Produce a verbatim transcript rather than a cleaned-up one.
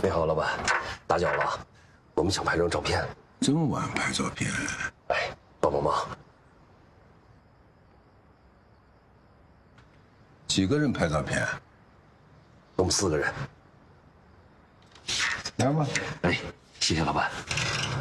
你好，老板，打搅了，我们想拍张照片。 这么晚拍照片？ 哎，帮帮忙。 几个人拍照片？ 我们四个人。 来吧。 哎，谢谢老板。